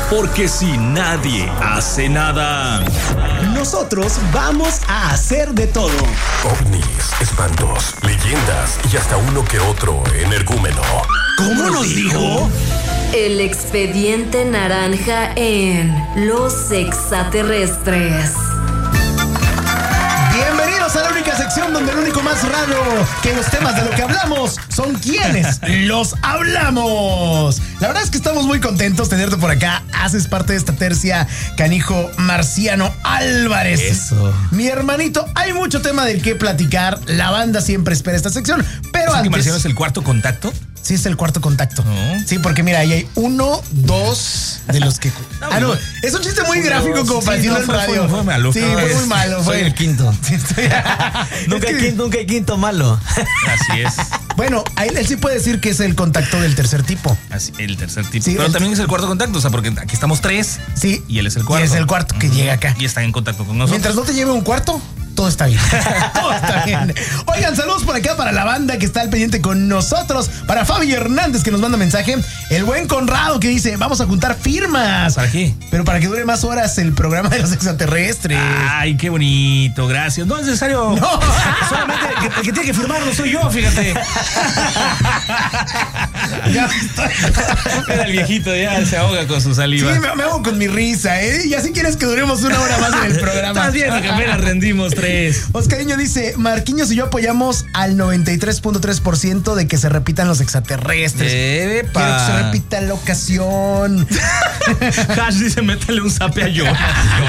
Porque si nadie hace nada, nosotros vamos a hacer de todo. Ovnis, espantos, leyendas y hasta uno que otro energúmeno. ¿Cómo nos dijo? El expediente naranja en Los Extraterrestres. Bienvenidos a la única sección donde lo único más raro que los temas de lo que hablamos son quienes los hablamos. La verdad es que estamos muy contentos de tenerte por acá. Haces parte de esta tercia, canijo Marciano Álvarez. Eso. Mi hermanito, hay mucho tema del que platicar. La banda siempre espera esta sección, pero ¿Es antes... que Marciano es el cuarto contacto? Sí, es el cuarto contacto. Sí, porque mira, ahí hay 1, 2 de los que... no, es un chiste muy gráfico como para decirlo en radio. Fue malo. Sí, fue muy malo. Soy el quinto. Sí, Nunca hay quinto malo. Así es. Bueno, él sí puede decir que es el contacto del tercer tipo. Así, el tercer tipo. Sí, pero también es el cuarto contacto, o sea, porque aquí estamos 3. Sí. Y él es el cuarto. Y es el cuarto que llega acá. Y está en contacto con nosotros. Mientras no te lleve un cuarto, todo está bien. Todo está bien. Oigan, saludos por acá para la banda que está al pendiente con nosotros. Para Fabi Hernández que nos manda mensaje. El buen Conrado que dice, vamos a juntar firmas. ¿Para qué? Pero para que dure más horas el programa de los extraterrestres. Ay, qué bonito, gracias. No es necesario. No. Solamente el que tiene que firmar no soy yo, fíjate. Ya estoy. Era el viejito, ya se ahoga con su saliva. Sí, me hago con mi risa, ¿eh? Y así quieres que duremos una hora más en el programa. Estás viendo que apenas rendimos 3. Oscariño dice, Marquinhos y yo apoyamos al 93.3% de que se repitan los extraterrestres. Epa. Quiero que se repita la ocasión. Hash dice, métale un zape a Jonas.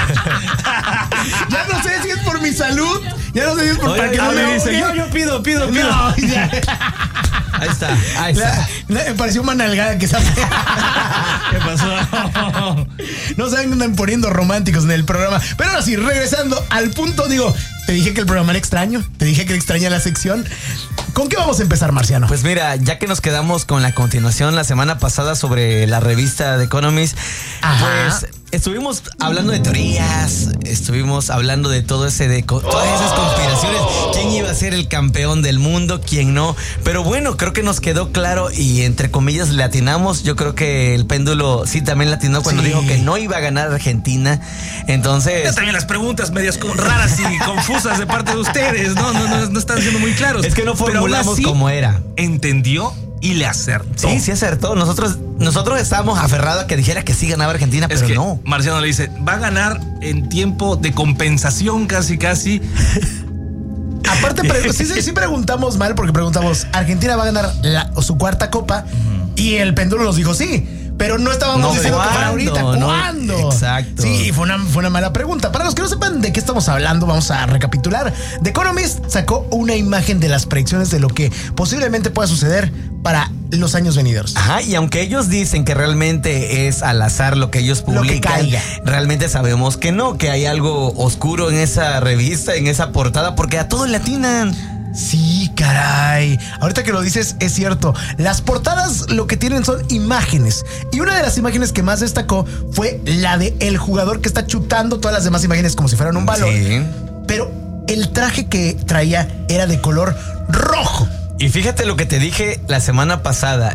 Ya no sé si es por mi salud. Ya no sé si es por para que no me dice, ahogue. yo pido. No, ya. Ahí está. Me pareció una nalgada que sabe. ¿Qué pasó? No se andan poniendo románticos en el programa. Pero ahora sí, regresando al punto, digo, te dije que el programa era extraño, te dije que extraña la sección. ¿Con qué vamos a empezar, Marciano? Pues mira, ya que nos quedamos con la continuación la semana pasada sobre la revista The Economist, pues estuvimos hablando de teorías, estuvimos hablando de todas esas conspiraciones, quién iba a ser el campeón del mundo, quién no, pero bueno, creo que nos quedó claro y entre comillas le atinamos. Yo creo que el péndulo sí también le atinó cuando dijo que no iba a ganar Argentina. Entonces... Ya también las preguntas medias raras y confusas de parte de ustedes, no están siendo muy claros. Es que no formulamos como era. Entendió y le acertó. Sí acertó. Nosotros estábamos aferrados a que dijera que sí ganaba Argentina, pero que no. Marciano le dice, va a ganar en tiempo de compensación casi. Aparte, sí preguntamos mal porque preguntamos, ¿Argentina va a ganar su cuarta copa? Y el péndulo nos dijo sí. Pero no estábamos diciendo que fuera ahorita. ¿Cuándo? Exacto. Sí, fue una mala pregunta. Para los que no sepan de qué estamos hablando, vamos a recapitular. The Economist sacó una imagen de las predicciones de lo que posiblemente pueda suceder para los años venideros. Ajá, y aunque ellos dicen que realmente es al azar lo que ellos publican, realmente sabemos que no, que hay algo oscuro en esa revista, en esa portada, porque a todos le atinan. Sí, caray. Ahorita que lo dices, es cierto. Las portadas lo que tienen son imágenes. Y una de las imágenes que más destacó fue la de el jugador que está chutando todas las demás imágenes como si fueran un balón. Sí. Pero el traje que traía era de color rojo. Y fíjate lo que te dije la semana pasada.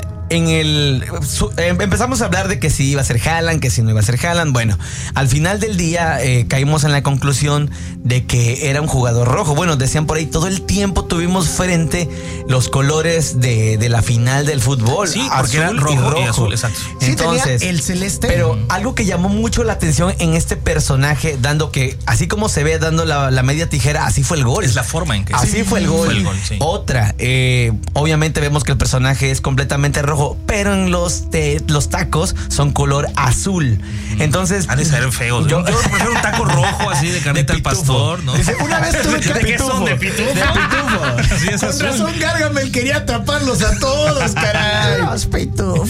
Empezamos a hablar de que si iba a ser Haaland, que si no iba a ser Haaland. Bueno, al final del día caímos en la conclusión de que era un jugador rojo. Bueno, decían por ahí, todo el tiempo tuvimos frente los colores de la final del fútbol. Sí, porque era rojo y azul, exacto. Entonces, sí, el celeste. Pero algo que llamó mucho la atención en este personaje, dando que, así como se ve dando la media tijera, así fue el gol. Es la forma en que así fue el gol. Sí. Otra, obviamente vemos que el personaje es completamente rojo, pero en los tacos son color azul. Entonces, han de ser feos. Yo prefiero un taco rojo así de carnita al pastor, ¿no? Dice, una vez tuve que... ¿De qué son? ¿De pitufo? De pitufo. Así es. Con razón Gargamel quería atraparlos a todos, caray. Los pitufos.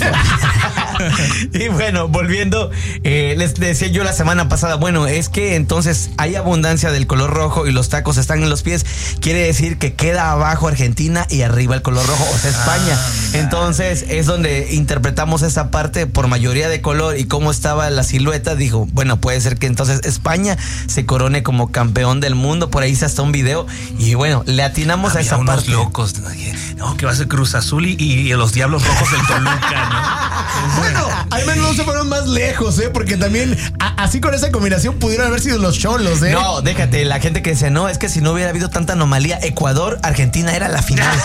Y bueno, volviendo, les decía yo la semana pasada, bueno, es que entonces hay abundancia del color rojo y los tacos están en los pies. Quiere decir que queda abajo Argentina y arriba el color rojo, o sea, España. Entonces es donde interpretamos esa parte por mayoría de color y cómo estaba la silueta. Dijo, bueno, puede ser que entonces España se corone como campeón del mundo. Por ahí está hasta un video y bueno, le atinamos a esa unos parte. Locos, no, que va a ser Cruz Azul y los Diablos Rojos del Toluca, ¿no? Bueno, al menos no se fueron más lejos, porque también así con esa combinación pudieron haber sido los Cholos, No, déjate, la gente que dice, no, es que si no hubiera habido tanta anomalía, Ecuador, Argentina era la final.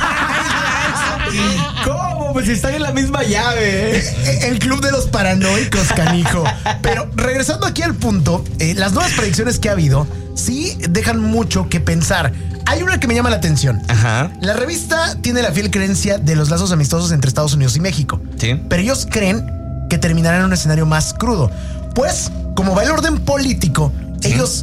¿Cómo? Pues están en la misma llave. El club de los paranoicos, canijo. Pero regresando aquí al punto, las nuevas predicciones que ha habido sí dejan mucho que pensar. Hay una que me llama la atención. Ajá. La revista tiene la fiel creencia de los lazos amistosos entre Estados Unidos y México. Sí. Pero ellos creen que terminarán en un escenario más crudo. Pues, como va el orden político, ellos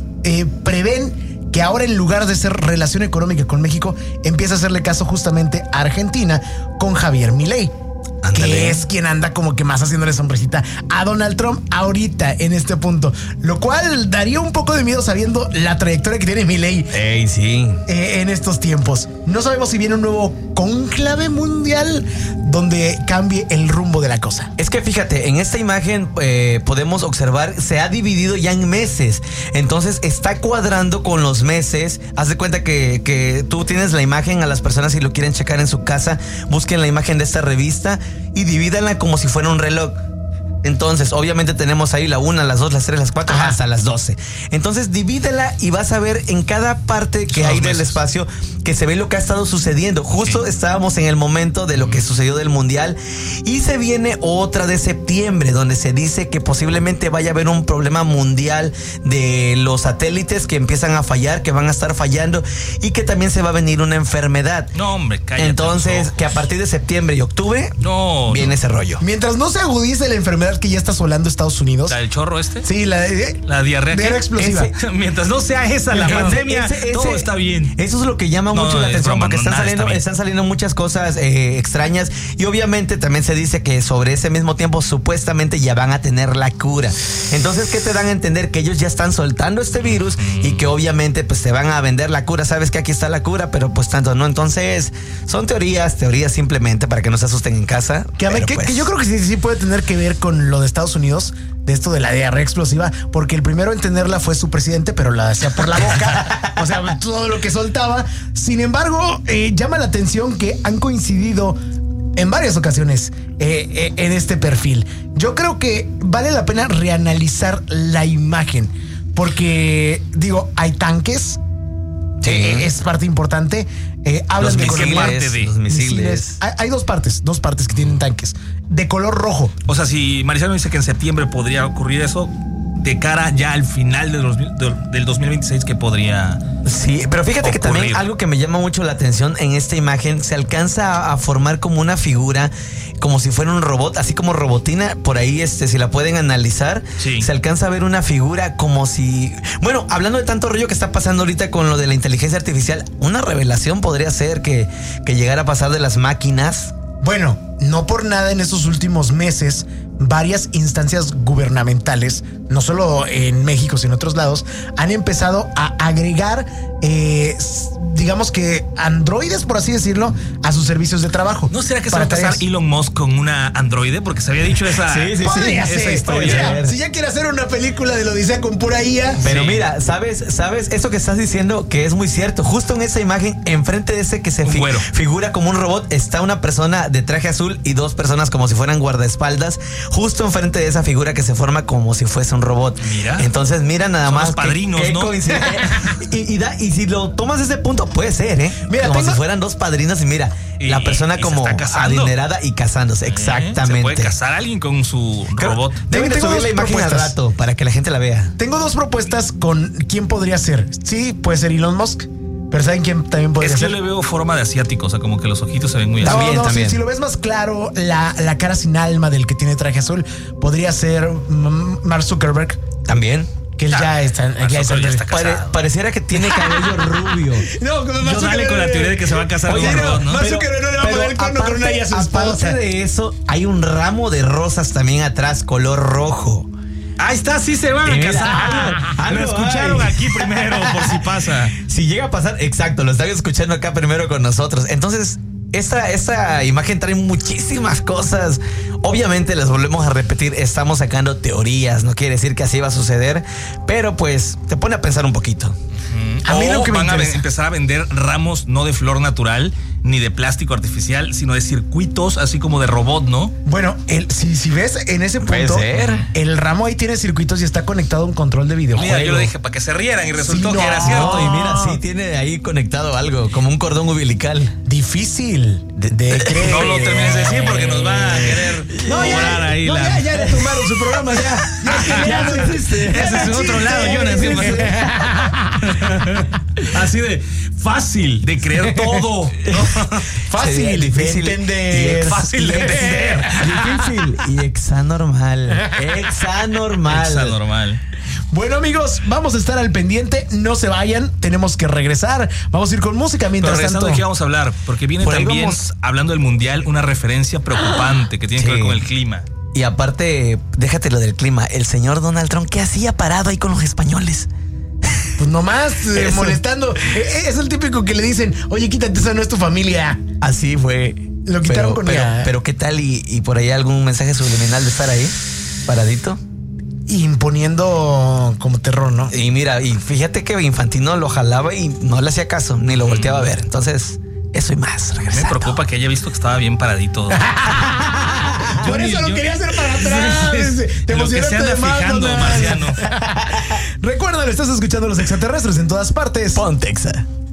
prevén que ahora, en lugar de ser relación económica con México, empieza a hacerle caso justamente a Argentina con Javier Milei. Ándale. Que es quien anda como que más haciéndole sonrisita a Donald Trump ahorita en este punto. Lo cual daría un poco de miedo sabiendo la trayectoria que tiene Milei Sí. en estos tiempos. No sabemos si viene un nuevo cónclave mundial donde cambie el rumbo de la cosa. Es que fíjate, en esta imagen podemos observar, se ha dividido ya en meses. Entonces está cuadrando con los meses. Haz de cuenta que tú tienes la imagen. A las personas, si lo quieren checar en su casa, busquen la imagen de esta revista y divídanla como si fuera un reloj. Entonces, obviamente tenemos ahí la 1, las 2, las 3, las 4, hasta las 12. Entonces, divídela y vas a ver en cada parte que hay del espacio que se ve lo que ha estado sucediendo. Justo estábamos en el momento de lo que sucedió del Mundial y se viene otra de septiembre, donde se dice que posiblemente vaya a haber un problema mundial de los satélites que empiezan a fallar, que van a estar fallando y que también se va a venir una enfermedad. No, hombre, cállate. Entonces, que a partir de septiembre y octubre viene ese rollo. Mientras no se agudice la enfermedad que ya está asolando Estados Unidos. ¿La del chorro este? Sí, la diarrea. Diarrea explosiva. Mientras no sea esa la pandemia, todo está bien. Eso es lo que llama mucho la atención, porque están saliendo muchas cosas extrañas y obviamente también se dice que sobre ese mismo tiempo supuestamente ya van a tener la cura. Entonces, ¿qué te dan a entender? Que ellos ya están soltando este virus y que obviamente pues te van a vender la cura. Sabes que aquí está la cura, pero pues tanto no. Entonces, son teorías simplemente para que no se asusten en casa. Que yo creo que sí puede tener que ver con lo de Estados Unidos, de esto de la diarrea explosiva, porque el primero en tenerla fue su presidente, pero la hacía por la boca. O sea, todo lo que soltaba. Sin embargo, llama la atención que han coincidido en varias ocasiones en este perfil. Yo creo que vale la pena reanalizar la imagen, porque digo, hay tanques. Sí. Es parte importante. Hablan de los misiles. Hay dos partes que tienen tanques de color rojo. O sea, si Marisano dice que en septiembre podría ocurrir eso, de cara ya al final del 2026, que podría. Sí, pero fíjate que ocurrir. también algo que me llama mucho la atención en esta imagen, se alcanza a formar como una figura, como si fuera un robot, así como Robotina. Por ahí, si la pueden analizar, se alcanza a ver una figura como si. Bueno, hablando de tanto rollo que está pasando ahorita con lo de la inteligencia artificial, una revelación podría ser que llegara a pasar de las máquinas. Bueno, no por nada en estos últimos meses, varias instancias gubernamentales, no solo en México, sino en otros lados, han empezado a agregar, digamos que androides, por así decirlo, a sus servicios de trabajo. ¿No será que se va a casar Elon Musk con una androide? Porque se había dicho esa historia. Si ya quiere hacer una película de la Odisea con pura IA. Pero mira, ¿sabes? Eso que estás diciendo que es muy cierto. Justo en esa imagen, enfrente de ese que se figura como un robot, está una persona de traje azul y dos personas como si fueran guardaespaldas, justo enfrente de esa figura que se forma como si fuese un robot. Mira. Entonces, mira nada son más. Los padrinos, ¿no? y si lo tomas desde ese punto, puede ser, ¿eh? Mira, como si fueran dos padrinos y mira, la persona como adinerada y casándose. Exactamente. Se puede casar alguien con su robot. Deben de subir la imagen al rato para que la gente la vea. Tengo dos propuestas con quién podría ser. Sí, puede ser Elon Musk. Pero ¿saben quién también podría ser? Es que yo le veo forma de asiático, o sea, como que los ojitos se ven muy asiáticos. También. Si lo ves más claro, la cara sin alma del que tiene traje azul podría ser Mark Zuckerberg. También. Que él ya está casado. Pareciera que tiene cabello rubio. No, yo dale con la teoría de que se va a casar con un robot, ¿no? Mark Zuckerberg no le va a poner el cuerno con una y a su esposa. Aparte de eso, hay un ramo de rosas también atrás, color rojo. Ahí está, sí se van a casar. Lo escucharon aquí primero, por si pasa. Si llega a pasar, exacto, lo están escuchando acá primero con nosotros. Entonces, esta imagen trae muchísimas cosas. Obviamente, les volvemos a repetir, estamos sacando teorías. No quiere decir que así va a suceder, pero pues te pone a pensar un poquito. A mí lo que me van a interesa. empezar a vender ramos no de flor natural ni de plástico artificial, sino de circuitos, así como de robot, ¿no? Bueno, si ves en ese Puede punto, ser. el ramo ahí tiene circuitos y está conectado a un control de videojuego. Mira, yo le dije para que se rieran y resultó Sí, que no. era cierto. No, y mira, sí tiene ahí conectado algo, como un cordón umbilical. Difícil de creer. No lo termines de decir porque nos va a querer cobrar ahí no, la... ya le tumbaron su programa, ya no existe. Ese es en otro lado, Jonas. ¿Qué pasa? Así de fácil de creer todo. Fácil, Sería difícil de entender. Fácil de entender. Difícil y exanormal. Exanormal. Normal. Bueno, amigos, vamos a estar al pendiente. No se vayan, tenemos que regresar. Vamos a ir con música Pero mientras regresando, tanto. ¿de qué vamos a hablar? Porque viene Por ahí también, vamos. hablando del mundial, una referencia preocupante que tiene que Sí. ver con el clima. Y aparte, déjate lo del clima. El señor Donald Trump, ¿qué hacía parado ahí con los españoles? Pues nomás Eso. molestando. Es el típico que le dicen, oye, quítate, esa no es tu familia. Así fue. Lo quitaron con ella. pero ¿qué tal? Y por ahí algún mensaje subliminal de estar ahí, paradito. Imponiendo como terror, ¿no? Y mira, y fíjate que Infantino lo jalaba y no le hacía caso, ni lo volteaba a ver. Entonces, eso y más. Me regresando. preocupa que haya visto que estaba bien paradito. Por eso lo quería hacer para atrás. Te Lo que se emocionaste anda de más, fijando, Donald. Marciano. Recuerda, estás escuchando Los Extraterrestres en todas partes. Pontexa.